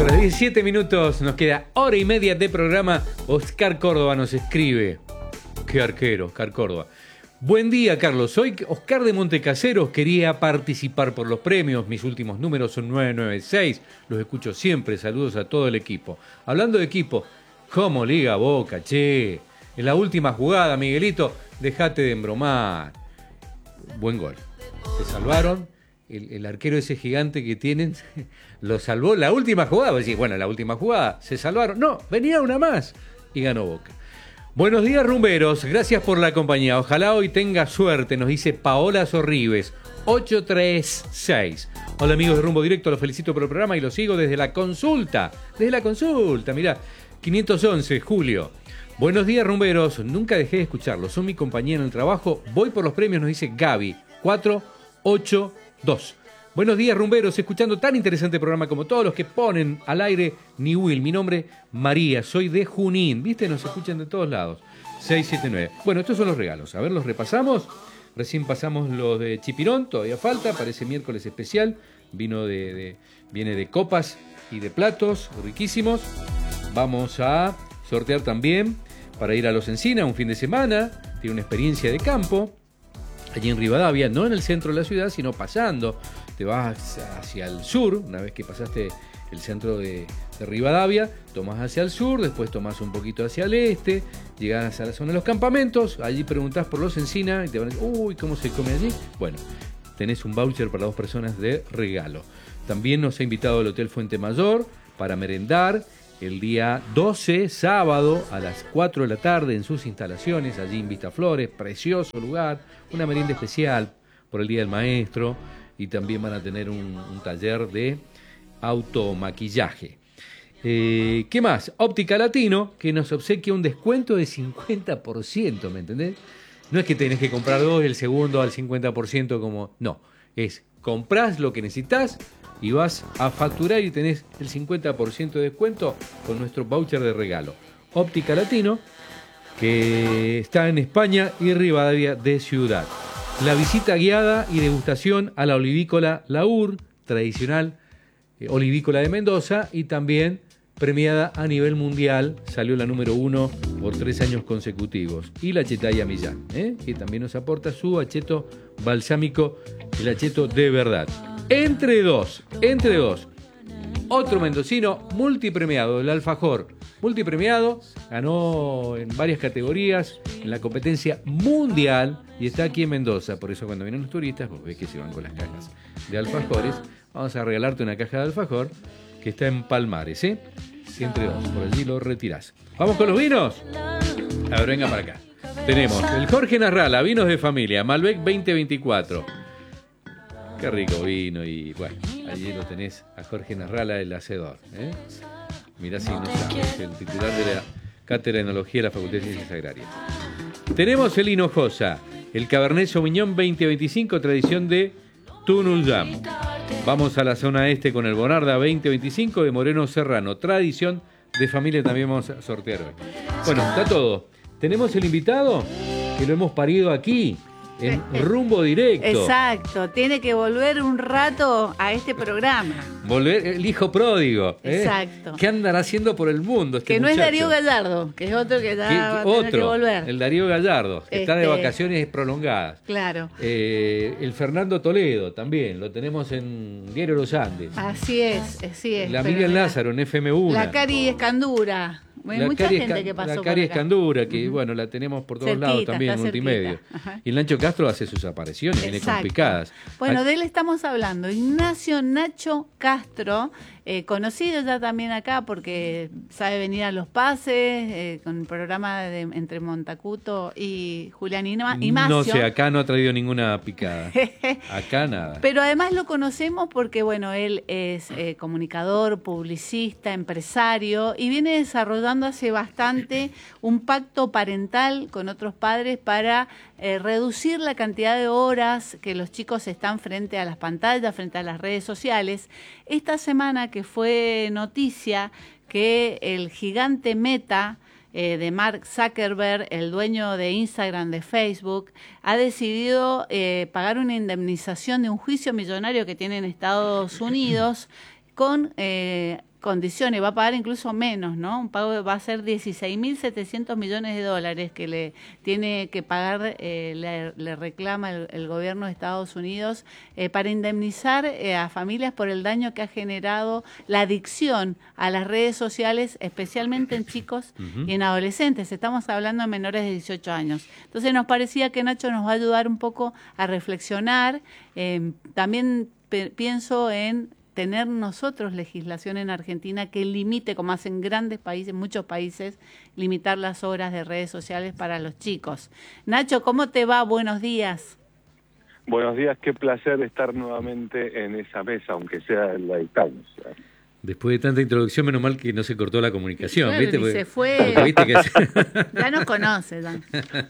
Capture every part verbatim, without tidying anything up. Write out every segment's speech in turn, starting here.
Con los diecisiete minutos nos queda hora y media de programa. Oscar Córdoba nos escribe. Qué arquero, Oscar Córdoba. Buen día, Carlos. Soy Oscar de Montecaseros. Quería participar por los premios. Mis últimos números son nueve nueve seis. Los escucho siempre. Saludos a todo el equipo. Hablando de equipo, ¿cómo liga Boca, che? En la última jugada, Miguelito, dejate de embromar. Buen gol. Se salvaron. El, el arquero ese gigante que tienen lo salvó la última jugada. Decís, bueno, la última jugada se salvaron. No, venía una más y ganó Boca. Buenos días, rumberos. Gracias por la compañía. Ojalá hoy tenga suerte, nos dice Paola Sorribes, ocho tres seis. Hola, amigos de Rumbo Directo. Los felicito por el programa y los sigo desde la consulta. Desde la consulta, mirá. quinientos once, Julio. Buenos días, rumberos. Nunca dejé de escucharlos. Son mi compañía en el trabajo. Voy por los premios, nos dice Gaby, cuatro ocho dos. Buenos días, rumberos, escuchando tan interesante programa como todos los que ponen al aire Ni Will. Mi nombre, María, soy de Junín. ¿Viste? Nos escuchan de todos lados. seis siete nueve. Bueno, estos son los regalos. A ver, los repasamos. Recién pasamos los de Chipirón, todavía falta. Parece miércoles especial. Vino de, de, viene de copas y de platos riquísimos. Vamos a sortear también para ir a Los Encinas un fin de semana. Tiene una experiencia de campo. Allí en Rivadavia, no en el centro de la ciudad, sino pasando. Te vas hacia el sur, una vez que pasaste el centro de, de Rivadavia, tomás hacia el sur, después tomás un poquito hacia el este, llegás a la zona de los campamentos, allí preguntás por Los Encinas y te van a decir, uy, ¿cómo se come allí? Bueno, tenés un voucher para dos personas de regalo. También nos ha invitado el Hotel Fuente Mayor para merendar el día doce, sábado, a las cuatro de la tarde en sus instalaciones, allí en Vistaflores, precioso lugar, una merienda especial por el Día del Maestro, y también van a tener un, un taller de automaquillaje. Eh, ¿Qué más? Óptica Latino, que nos obsequia un descuento de cincuenta por ciento, ¿me entendés? No es que tenés que comprar dos y el segundo al cincuenta por ciento como... No, es comprás lo que necesitas y vas a facturar y tenés el cincuenta por ciento de descuento con nuestro voucher de regalo. Óptica Latino, que está en España y Rivadavia de Ciudad. La visita guiada y degustación a la olivícola Laur, tradicional eh, olivícola de Mendoza, y también premiada a nivel mundial, salió la número uno por tres años consecutivos. Y la Chetaya Millán, ¿eh? que también nos aporta su acheto balsámico, el acheto de verdad. Entre dos, entre dos, otro mendocino multipremiado, el alfajor, multipremiado, ganó en varias categorías en la competencia mundial y está aquí en Mendoza. Por eso cuando vienen los turistas, vos ves que se van con las cajas de alfajores. Vamos a regalarte una caja de alfajor que está en Palmares, ¿eh? Entre dos, por allí lo retirás. ¿Vamos con los vinos? A ver, venga para acá. Tenemos el Jorge Narrala, vinos de familia, Malbec veinte veinticuatro. Qué rico vino y bueno, allí lo tenés a Jorge Narrala, el hacedor, ¿eh? Mirá si no sabes, el titular de la Cátedra de Enología de la Facultad de Ciencias Agrarias. Tenemos el Hinojosa, el Cabernet Sauvignon veinte veinticinco, tradición de Tunuyán. Vamos a la zona este con el Bonarda veinte veinticinco de Moreno Serrano, tradición de familia, también vamos a sortear hoy. Bueno, está todo. Tenemos el invitado, que lo hemos parido aquí, en Rumbo Directo. Exacto, tiene que volver un rato a este programa. Volver, el hijo pródigo. ¿eh? Exacto. ¿Qué andará haciendo por el mundo este Que no muchacho? es Darío Gallardo, que es otro que ya va a tener otro, que volver. El Darío Gallardo, que este... está de vacaciones prolongadas. Claro. Eh, el Fernando Toledo también, lo tenemos en Diario Los Andes. Así es, así es. La Miriam Lázaro en F M uno. La Cari Escandura. Hay la mucha Cari gente Esca- que pasó La Cari por acá. Escandura, que uh-huh. bueno, la tenemos por todos cerquita, lados también en multimedia. Y el Nacho Castro hace sus apariciones, viene con picadas. Bueno, Al... de él estamos hablando. Ignacio Nacho Castro, eh, conocido ya también acá porque sabe venir a los pases, eh, con el programa de, entre Montacuto y Julián y Macio. No sé, acá no ha traído ninguna picada. Acá nada. Pero además lo conocemos porque, bueno, él es eh, comunicador, publicista, empresario y viene desarrollando hace bastante un pacto parental con otros padres para eh, reducir la cantidad de horas que los chicos están frente a las pantallas, frente a las redes sociales. Esta semana que fue noticia que el gigante Meta eh, de Mark Zuckerberg, el dueño de Instagram, de Facebook, ha decidido eh, pagar una indemnización de un juicio millonario que tiene en Estados Unidos con... Eh, condiciones, va a pagar incluso menos, ¿no? Un pago va a ser dieciséis mil setecientos millones de dólares que le tiene que pagar, eh, le, le reclama el, el gobierno de Estados Unidos eh, para indemnizar eh, a familias por el daño que ha generado la adicción a las redes sociales, especialmente en chicos uh-huh. y en adolescentes. Estamos hablando de menores de dieciocho años. Entonces nos parecía que Nacho nos va a ayudar un poco a reflexionar. Eh, también pe- pienso en tener nosotros legislación en Argentina que limite, como hacen grandes países, muchos países, limitar las horas de redes sociales para los chicos. Nacho, ¿cómo te va? Buenos días. Buenos días, qué placer estar nuevamente en esa mesa, aunque sea en la distancia. Después de tanta introducción, menos mal que no se cortó la comunicación, claro, ¿viste? Ni porque, se fue. ¿viste que... Ya nos conoce, Dan.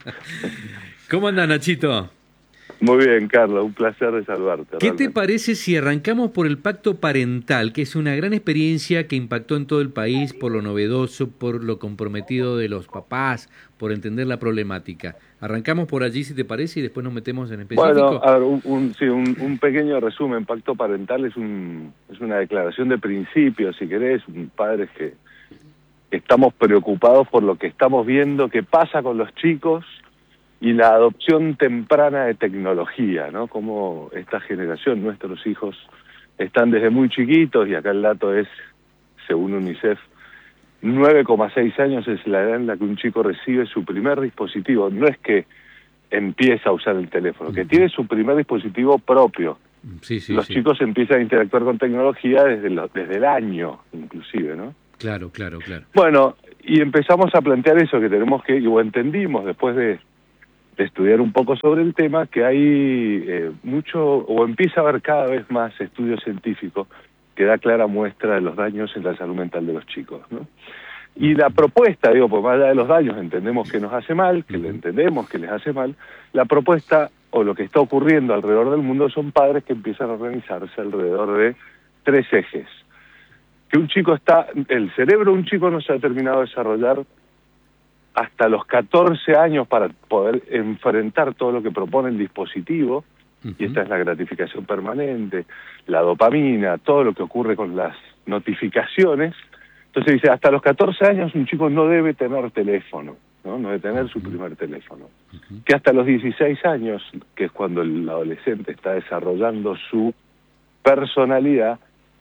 ¿Cómo anda, Nachito? Muy bien, Carlos, un placer de saludarte. ¿Qué realmente. te parece si arrancamos por el pacto parental, que es una gran experiencia que impactó en todo el país por lo novedoso, por lo comprometido de los papás, por entender la problemática? Arrancamos por allí, si te parece, y después nos metemos en específico. Bueno, a ver, un, un, sí, un, un pequeño resumen. Pacto parental es, un, es una declaración de principios, si querés, padres que estamos preocupados por lo que estamos viendo que pasa con los chicos y la adopción temprana de tecnología, ¿no? Como esta generación, nuestros hijos, están desde muy chiquitos, y acá el dato es, según UNICEF, nueve coma seis años es la edad en la que un chico recibe su primer dispositivo. No es que empieza a usar el teléfono, que tiene su primer dispositivo propio. Sí, sí, Los sí. chicos empiezan a interactuar con tecnología desde, lo, desde el año, inclusive, ¿no? Claro, claro, claro. Bueno, y empezamos a plantear eso, que tenemos que, o entendimos después de de estudiar un poco sobre el tema, que hay eh, mucho, o empieza a haber cada vez más estudios científicos que da clara muestra de los daños en la salud mental de los chicos, ¿no? Y la propuesta, digo, pues más allá de los daños, entendemos que nos hace mal, que le entendemos que les hace mal, la propuesta, o lo que está ocurriendo alrededor del mundo, son padres que empiezan a organizarse alrededor de tres ejes. Que un chico está, el cerebro de un chico no se ha terminado de desarrollar hasta los catorce años para poder enfrentar todo lo que propone el dispositivo, uh-huh. y esta es la gratificación permanente, la dopamina, todo lo que ocurre con las notificaciones. Entonces dice, hasta los catorce años un chico no debe tener teléfono, no, no debe tener uh-huh. su primer teléfono. Uh-huh. Que hasta los dieciséis años, que es cuando el adolescente está desarrollando su personalidad,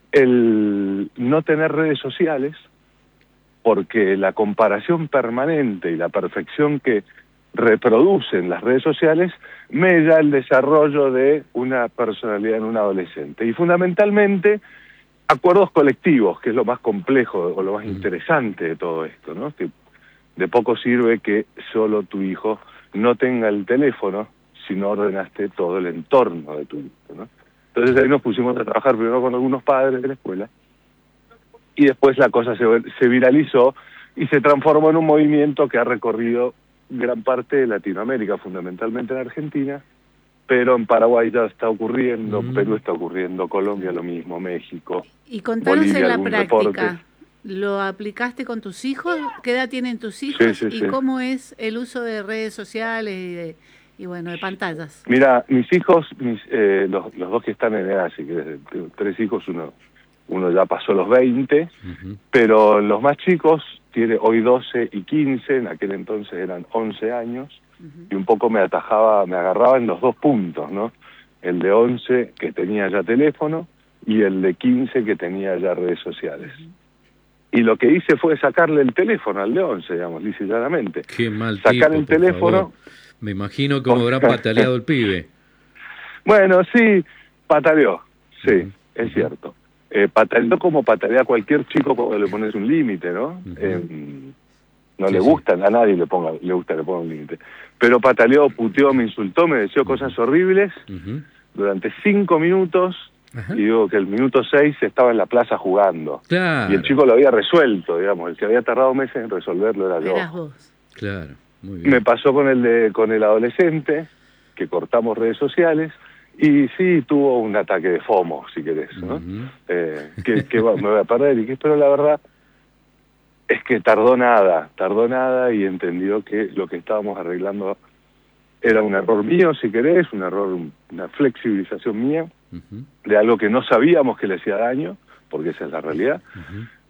el no tener redes sociales, porque la comparación permanente y la perfección que reproducen las redes sociales mella el desarrollo de una personalidad en un adolescente. Y fundamentalmente, acuerdos colectivos, que es lo más complejo o lo más interesante de todo esto, ¿no? Que de poco sirve que solo tu hijo no tenga el teléfono si no ordenaste todo el entorno de tu hijo, ¿no? Entonces ahí nos pusimos a trabajar primero con algunos padres de la escuela, y después la cosa se, se viralizó y se transformó en un movimiento que ha recorrido gran parte de Latinoamérica, fundamentalmente en Argentina, pero en Paraguay ya está ocurriendo, mm. Perú está ocurriendo, Colombia lo mismo, México. Y contanos Bolivia, en la algún práctica, reporte. ¿Lo aplicaste con tus hijos? ¿Qué edad tienen tus hijos? Sí, sí, ¿Y sí. cómo es el uso de redes sociales y, de, y bueno, de pantallas? Mira, mis hijos, mis, eh, los, los dos que están en edad, así que tengo tres hijos, uno uno ya pasó los veinte, uh-huh. pero los más chicos, tiene hoy doce y quince, en aquel entonces eran once años, uh-huh. y un poco me atajaba, me agarraba en los dos puntos, ¿no? El de once que tenía ya teléfono y el de quince que tenía ya redes sociales. Uh-huh. Y lo que hice fue sacarle el teléfono al de once, digamos, lisa y llanamente. Qué mal Sacar tipo, el teléfono. Favor. Me imagino cómo habrá pataleado el pibe. Bueno, sí, pataleó, sí, uh-huh. es uh-huh. cierto. Eh, pataleó como patalea cualquier chico cuando le pones un límite, ¿no? Uh-huh. Eh, no sí, le gusta, sí. a nadie le ponga, le gusta le ponga un límite. Pero pataleó, puteó, me insultó, me decía uh-huh. cosas horribles uh-huh. durante cinco minutos. Ajá. Y digo que el minuto seis estaba en la plaza jugando. Claro. Y el chico lo había resuelto, digamos. El que había tardado meses en resolverlo era yo. Eras vos. Claro, muy bien. Me pasó con el de, con el adolescente, que cortamos redes sociales, y sí tuvo un ataque de FOMO, si querés, ¿no? Uh-huh. eh, que, que me voy a perder, y que, pero la verdad es que tardó nada, tardó nada y entendió que lo que estábamos arreglando era un error mío, si querés, un error, una flexibilización mía, uh-huh. de algo que no sabíamos que le hacía daño, porque esa es la realidad, uh-huh.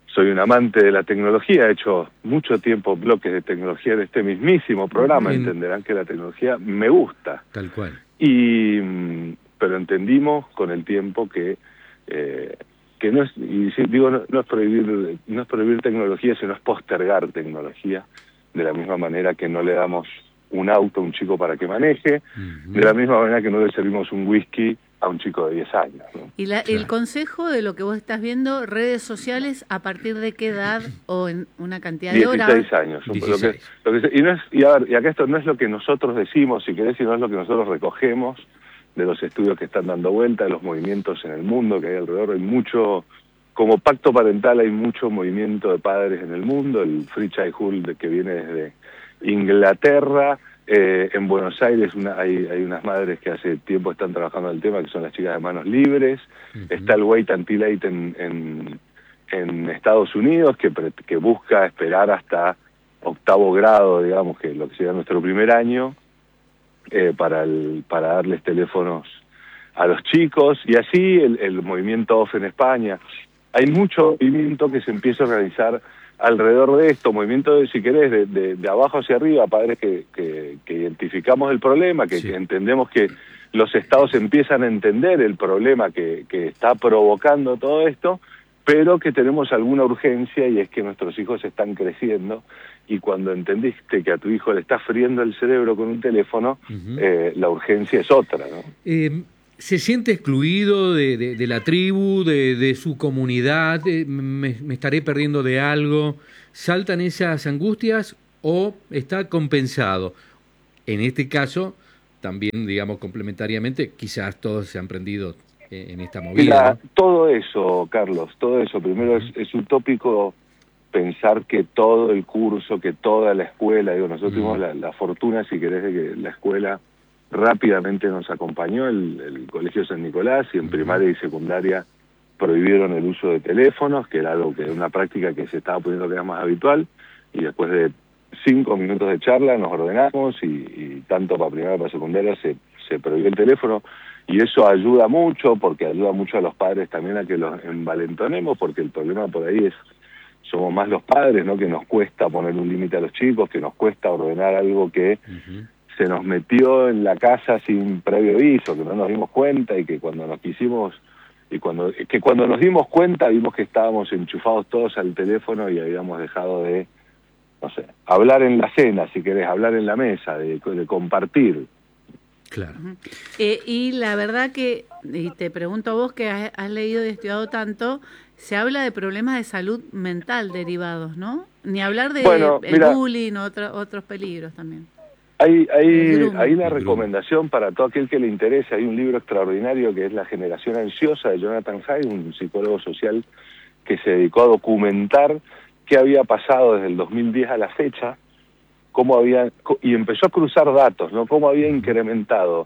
soy un amante de la tecnología, he hecho mucho tiempo bloques de tecnología en este mismísimo programa, Bien. entenderán que la tecnología me gusta. Tal cual. Y, pero entendimos con el tiempo que, eh, que no es, y si, digo, no, no es prohibir, no es prohibir tecnología, sino es postergar tecnología, de la misma manera que no le damos un auto a un chico para que maneje, uh-huh. de la misma manera que no le servimos un whisky a un chico de diez años, ¿no? Y la, Claro. el consejo de lo que vos estás viendo, redes sociales, ¿a partir de qué edad o en una cantidad de horas? dieciséis años. dieciséis. Lo que, lo que, y, no es, y, a ver, y acá esto no es lo que nosotros decimos, si querés, sino es lo que nosotros recogemos de los estudios que están dando vuelta, de los movimientos en el mundo que hay alrededor. Hay mucho, como pacto parental hay mucho movimiento de padres en el mundo, el Free Childhood que viene desde Inglaterra. Eh, en Buenos Aires una, hay, hay unas madres que hace tiempo están trabajando en el tema, que son las chicas de manos libres. Uh-huh. Está el Wait Until Late en, en, en Estados Unidos, que, que busca esperar hasta octavo grado, digamos, que es lo que sería nuestro primer año, eh, para, el, para darles teléfonos a los chicos. Y así el, el movimiento Off en España. Hay mucho movimiento que se empieza a organizar alrededor de esto, movimiento, de, si querés, de, de, de abajo hacia arriba, padres que, que, que identificamos el problema, que, sí. que entendemos que los estados empiezan a entender el problema que, que está provocando todo esto, pero que tenemos alguna urgencia, y es que nuestros hijos están creciendo, y cuando entendiste que a tu hijo le está friendo el cerebro con un teléfono, uh-huh. eh, la urgencia es otra, ¿no? Eh... ¿Se siente excluido de, de, de la tribu, de, de su comunidad? Me, ¿Me estaré perdiendo de algo? ¿Saltan esas angustias o está compensado? En este caso, también, digamos, complementariamente, quizás todos se han prendido en esta movida. Mira, ¿no? Todo eso, Carlos, todo eso. Primero, es, es utópico pensar que todo el curso, que toda la escuela, digo, nosotros tuvimos uh-huh. la, la fortuna, si querés, de que la escuela rápidamente nos acompañó, el, el Colegio San Nicolás, y en uh-huh. primaria y secundaria prohibieron el uso de teléfonos, que era algo que era una práctica que se estaba poniendo cada vez más habitual, y después de cinco minutos de charla nos ordenamos, y, y tanto para primaria como para secundaria se, se prohibió el teléfono, y eso ayuda mucho, porque ayuda mucho a los padres también a que los envalentonemos, porque el problema por ahí es, somos más los padres, ¿no?, que nos cuesta poner un límite a los chicos, que nos cuesta ordenar algo que uh-huh. se nos metió en la casa sin previo aviso, que no nos dimos cuenta, y que cuando nos quisimos, y cuando que cuando nos dimos cuenta vimos que estábamos enchufados todos al teléfono y habíamos dejado de, no sé, hablar en la cena, si querés, hablar en la mesa, de, de compartir. Claro. Uh-huh. Eh, y la verdad que, y te pregunto a vos que has, has leído y estudiado tanto, se habla de problemas de salud mental derivados, ¿no? Ni hablar de bueno, el mira, bullying o otro, otros peligros también. Hay, hay, hay una recomendación para todo aquel que le interese. Hay un libro extraordinario que es La generación ansiosa, de Jonathan Haidt, un psicólogo social que se dedicó a documentar qué había pasado desde el dos mil diez a la fecha, cómo había, y empezó a cruzar datos, ¿no? Cómo había incrementado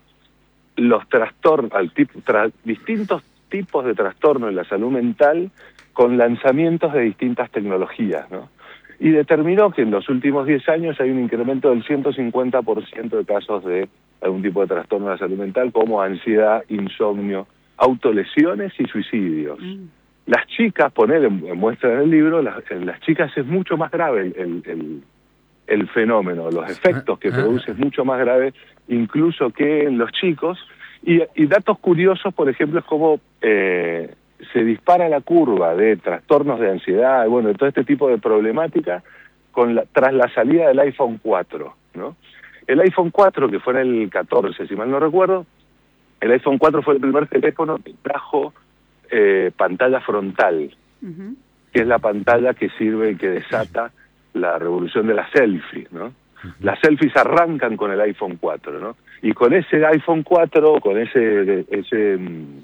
los trastornos, al tipo, tra, distintos tipos de trastornos en la salud mental con lanzamientos de distintas tecnologías, ¿no? Y determinó que en los últimos diez años hay un incremento del ciento cincuenta por ciento de casos de algún tipo de trastorno de la salud mental, como ansiedad, insomnio, autolesiones y suicidios. Mm. Las chicas, poner en, en muestra en el libro, las, en las chicas es mucho más grave el, el, el, el fenómeno, los efectos que produce es mucho más grave incluso que en los chicos. Y, y datos curiosos, por ejemplo, es como eh, se dispara la curva de trastornos de ansiedad, bueno, de todo este tipo de problemática con la, tras la salida del iPhone cuatro, ¿no? El iPhone cuatro, que fue en el catorce, si mal no recuerdo, el iPhone cuatro fue el primer teléfono que trajo eh, pantalla frontal, uh-huh. que es la pantalla que sirve y que desata la revolución de las selfies, ¿no? Uh-huh. Las selfies arrancan con el iPhone cuatro, ¿no? Y con ese iPhone cuatro, con ese ese,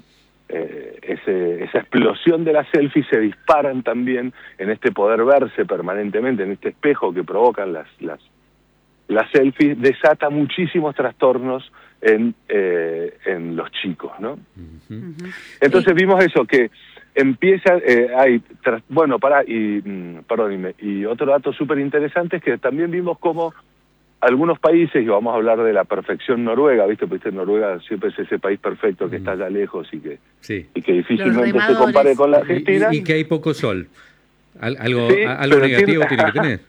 eh, ese esa explosión de las selfies, se disparan también en este poder verse permanentemente, en este espejo que provocan las las las selfies, desata muchísimos trastornos en eh, en los chicos, ¿no? Uh-huh. Entonces vimos eso, que empieza, eh, hay, tras, bueno, para y, mm, perdón, y, y otro dato súper interesante es que también vimos cómo algunos países, y vamos a hablar de la perfección noruega, ¿viste? Porque Noruega siempre es ese país perfecto que mm. está allá lejos y que, sí. y que difícilmente se compare con la Argentina. Y, y que hay poco sol. Al, algo Sí, algo pero negativo tiene, tiene- que tener.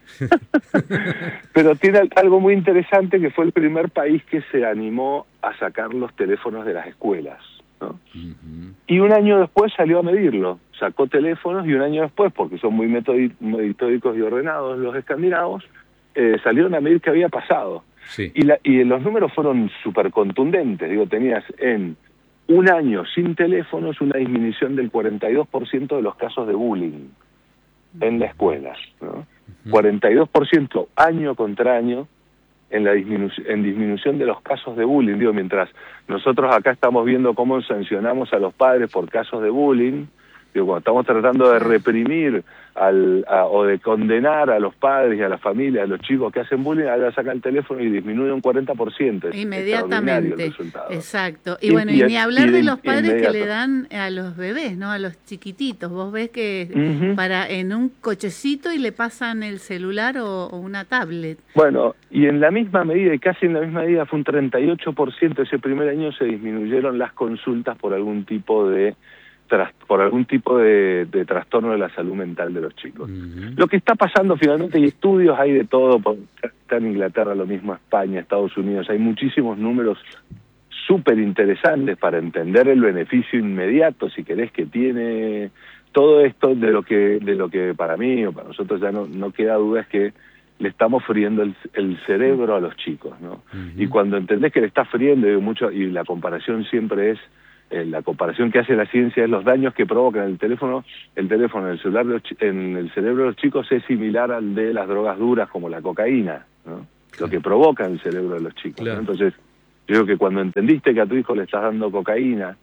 Pero tiene algo muy interesante, que fue el primer país que se animó a sacar los teléfonos de las escuelas, ¿no? Ujú. Y un año después salió a medirlo, sacó teléfonos y un año después, porque son muy metodi- metódicos y ordenados los escandinavos, eh, salieron a medir qué había pasado. Sí. Y, la, y los números fueron súper contundentes. Digo, tenías en un año sin teléfonos una disminución del cuarenta y dos por ciento de los casos de bullying en la escuela, ¿no? cuarenta y dos por ciento año contra año en la disminu en disminución de los casos de bullying. Digo, mientras nosotros acá estamos viendo cómo sancionamos a los padres por casos de bullying, digo, cuando estamos tratando de reprimir al, a, o de condenar a los padres y a las familias, a los chicos que hacen bullying, ahora sacan el teléfono y disminuye un cuarenta por ciento. Es Inmediatamente, extraordinario el resultado. exacto. Y, Y- bueno, y, y- ni hablar y de- de los padres que inmediato. le dan a los bebés, ¿no? A los chiquititos. Vos ves que Ujú. para en un cochecito y le pasan el celular o, o una tablet. Bueno, y en la misma medida, y casi en la misma medida, fue un treinta y ocho por ciento ese primer año se disminuyeron las consultas por algún tipo de tras, por algún tipo de, de trastorno de la salud mental de los chicos. Ujú. Lo que está pasando finalmente, y estudios hay de todo, por- está en Inglaterra lo mismo, España, Estados Unidos, hay muchísimos números súper interesantes para entender el beneficio inmediato, si querés, que tiene todo esto, de lo que de lo que para mí o para nosotros ya no, no queda duda, es que le estamos friendo el, el cerebro a los chicos, ¿no? Ujú. Y cuando entendés que le estás friendo, digo, mucho, y la comparación siempre es, eh, la comparación que hace la ciencia es los daños que provocan el teléfono, el teléfono en el celular de los chi- en el cerebro de los chicos es similar al de las drogas duras como la cocaína, ¿no? Lo que provoca en el cerebro de los chicos, ¿no? Claro. Entonces, yo creo que cuando entendiste que a tu hijo le estás dando cocaína,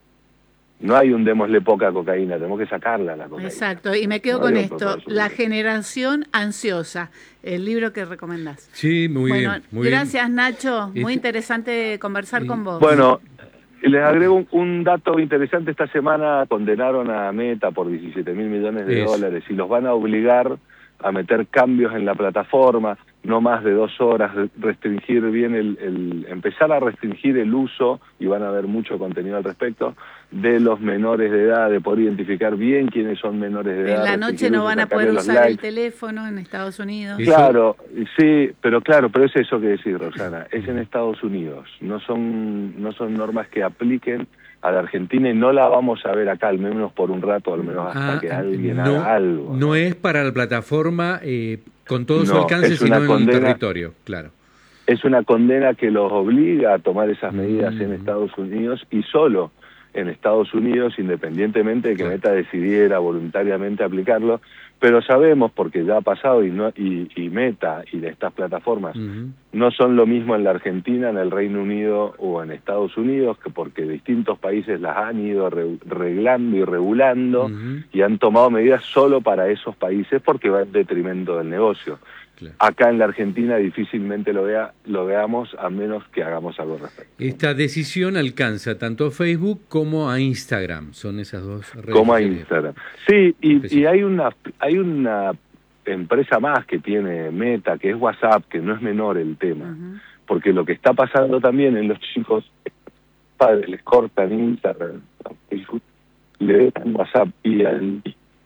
no hay un démosle poca cocaína, tenemos que sacarla la cocaína. Exacto. Y me quedo No con digo por esto, eso, La pero- generación ansiosa, el libro que recomendás. Sí, muy bueno, bien, muy gracias Nacho, muy Este- interesante conversar y- con vos. Bueno, y les agrego un, un dato interesante. Esta semana condenaron a Meta por diecisiete mil millones de Eso. dólares y los van a obligar a meter cambios en la plataforma, no más de dos horas, restringir bien el, el empezar a restringir el uso, y van a haber mucho contenido al respecto, de los menores de edad, de poder identificar bien quiénes son menores de edad. En la noche restringir no uso, van a sacarle poder los usar el likes. teléfono en Estados Unidos. Eso- Claro, sí, pero claro, pero es eso que decís, Rosana, es en Estados Unidos, no son no son normas que apliquen a la Argentina, y no la vamos a ver acá, al menos por un rato, al menos hasta Ah, que alguien no, haga algo. no es para la plataforma eh, con todo su No, alcance, es sino una en el condena- territorio, claro. Es una condena que los obliga a tomar esas medidas Mm. en Estados Unidos, y solo en Estados Unidos, independientemente de que Claro. Meta decidiera voluntariamente aplicarlo, pero sabemos, porque ya ha pasado, y, no, y, y Meta y de estas plataformas Ujú. no son lo mismo en la Argentina, en el Reino Unido o en Estados Unidos, que porque distintos países las han ido re- reglando y regulando, Ujú. y han tomado medidas solo para esos países porque va en detrimento del negocio. Claro. Acá en la Argentina difícilmente lo vea lo veamos, a menos que hagamos algo al respecto. Esta decisión alcanza tanto a Facebook como a Instagram, son esas dos redes Como a sociales. Instagram. Sí, y, Específico. y hay una hay una empresa más que tiene Meta, que es WhatsApp, que no es menor el tema. Ujú. Porque lo que está pasando también en los chicos, padres les cortan Instagram, Facebook, le dejan WhatsApp, y al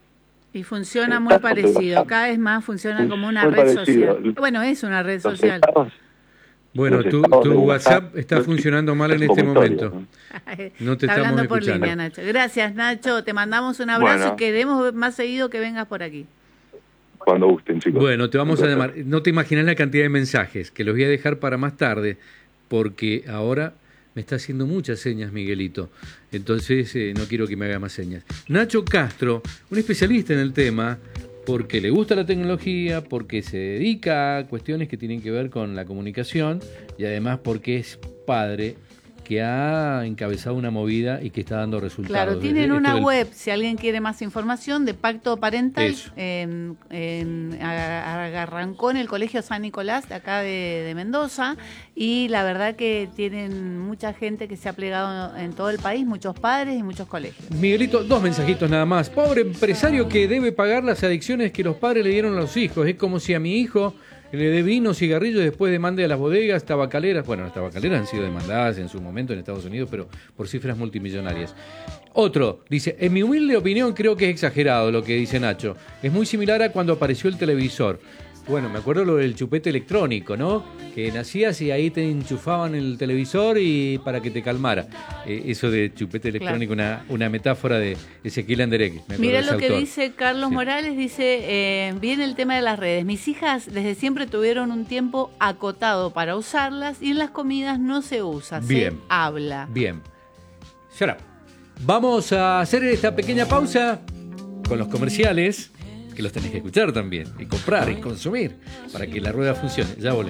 Y funciona muy Está parecido, muy cada vez más funciona como una muy red parecido. social. Bueno, es una red los social. estados, Bueno, los tu, estados tu de WhatsApp está los funcionando mal en chicos este vomitorios, momento. ¿no? No te Está estamos hablando por escuchando. línea, Nacho. Gracias, Nacho. Te mandamos un abrazo Bueno. y queremos más seguido que vengas por aquí. Cuando gusten, chicos. Bueno, te vamos a Un llamar. No te imaginas la cantidad de mensajes que los voy a dejar para más tarde, porque ahora me está haciendo muchas señas, Miguelito. Entonces eh, no quiero que me haga más señas. Nacho Castro, un especialista en el tema, porque le gusta la tecnología, porque se dedica a cuestiones que tienen que ver con la comunicación, y además porque es padre que ha encabezado una movida y que está dando resultados. Claro, Desde tienen esto una del- web, si alguien quiere más información, de Pacto Parental. Eso. En, en- a- a- arrancó en el Colegio San Nicolás, de acá de, de Mendoza, y la verdad que tienen mucha gente que se ha plegado en todo el país, muchos padres y muchos colegios. Miguelito, dos mensajitos nada más. Pobre empresario que debe pagar las adicciones que los padres le dieron a los hijos. Es como si a mi hijo de vinos, cigarrillos, después demande a las bodegas, tabacaleras. Bueno, las tabacaleras han sido demandadas en su momento en Estados Unidos, pero por cifras multimillonarias. Otro, dice, en mi humilde opinión creo que es exagerado lo que dice Nacho. Es muy similar a cuando apareció el televisor. Bueno, me acuerdo lo del chupete electrónico, ¿no? Que nacías y ahí te enchufaban el televisor y para que te calmara. Eh, eso de chupete electrónico, claro. una, una metáfora de Ezequiel Anderegui. Mira lo que autor. dice Carlos sí. Morales, dice, eh, viene el tema de las redes. Mis hijas desde siempre tuvieron un tiempo acotado para usarlas y en las comidas no se usa, Bien. se habla. Bien. Shut up. Vamos a hacer esta pequeña pausa con los comerciales, que los tenés que escuchar también, y comprar y consumir para que la rueda funcione. Ya volvemos.